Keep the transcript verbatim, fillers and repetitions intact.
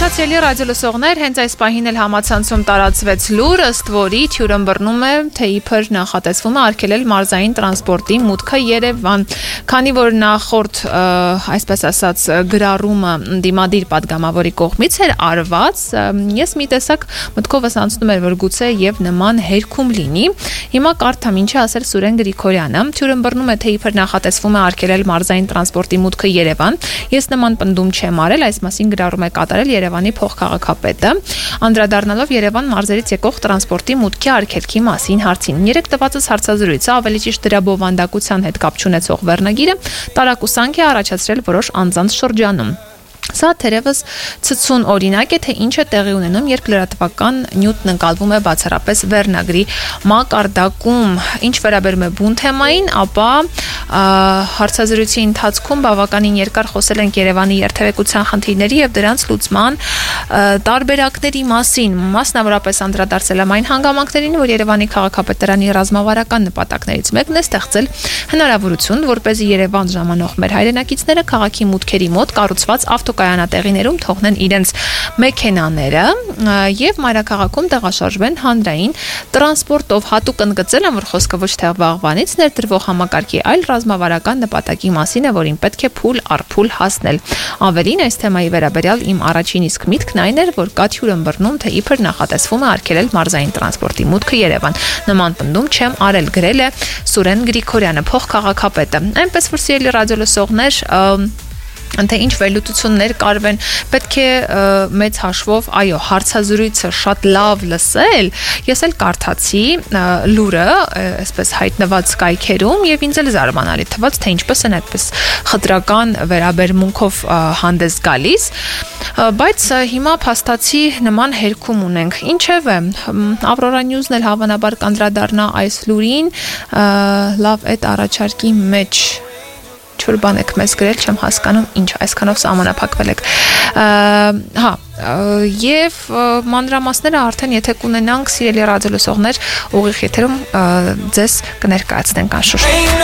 Ողջույն սիրելի ռադիոլսողներ, հենց այս պահին էլ համացանցում տարածվեց լուր, ըստ որի թյուրըն բռնում է, թե իբր նախատեսվում է արգելել մարզային տրանսպորտի մուտքը Երևան։ Քանի որ նախորդ, այսպես ասած, գրառումը դիմադիր падգամավորի կողմից էր արված, ես մի տեսակ մտքովս անցնում էր, որ գուցե եւ նման հերքում լինի։ Հիմա կարդամ ինչ է ասել Սուրեն Գրիգորյանը, թյուրըն բռնում է, թե իբր նախատեսվում է արգելել մարզային տրանսպորտի մուտքը Երևան։ Ես նման պնդում չեմ արել, այս մասին գրառում է կատարել Երևանի փոխքաղաքապետը, անդրադառնալով Երևան մարզերից եկող տրանսպորտի մուտքի արգելքի մասին հարցին։ Երեք տվածս հարցազրույցը, ավելի ճիշտ դրա բովանդակության հետ կապ չունեցող վերնագիրը տարակուսանք է առաջացրել որոշ անձանց շրջանում։ Սա թերևս ցցուն օրինակ է, թե ինչ է տեղի ունենում, երբ լրատվական նյութն ընկալվում է բացառապես վերնագրի մակարդակում։ Ինչ վերաբերում է բուն թեմային, ապա հարցազրույցի ընթացքում բավականին երկար խոսել ենք Երևանի երթևեկության խնդիրների եւ դրանց լուծման տարբերակների մասին, մասնավորապես անդրադարձել եմ այն հանգամանքներին, որ Երևանի քաղաքապետարանի ռազմավարական նպատակներից մեկն է ստեղծել հնարավորություն, որպեսզի Երևան ժամանող մեր հայրենակիցները քաղաքի մուտքերի մոտ կառուցված ավտոկայանատեղիներում թողնեն իրենց մեքենաները եւ մայրաքաղաքում տեղաշարժվեն հանրային տրանսպորտով։ Հատուկ ընդգծել եմ, որ խոսքը ոչ թե վաղվանից ներդրվող համակարգի, այլ ռազմավարական նպատակի մասին է, որին պետք է փուլ առ փուլ հասնել։ Ավելին, այս թեմայի վերաբերյալ իմ առաջին իսկ միտքն այն էր, որ կա թյուրըն բռնում, թե իբր նախատեսվում է արգելել մարզային տրանսպորտի մուտքը Երևան։ Նման պնդում չեմ արել, գրել է Սուրեն Գրիգորյանը, փոխքաղաքապետը։ Այնպես որ սիրելի ռադիոլսողներ, Անթե ինչ վերլուծություններ կարվեն, պետք է մեծ հաշվով, այո, հարցազրույցը շատ լավ լսել, ես էլ կարդացի լուրը, այսպես հայտնված կայքերում եւ ինձ էլ զարմանալի թվաց, թե ինչպես են այդպես խտրական վերաբերմունքով հանդես գալիս, բայց հիմա փաստացի նման հերքում ունենք։ Ինչևէ, Ավրորա Նյուզն էլ հավանաբար կանդրադառնա այս լուրին, լավ այդ առաջարկի մեջ Չոր բան եք մեզ գրել, չեմ հասկանում, ինչ այսքանով սահմանափակվել եք։ Հա, եւ մանրամասները արդեն եթե կունենանք, սիրելի ռադիոլսողներ, ուղիղ եթերում ձեզ կներկայացնենք անշուշտ։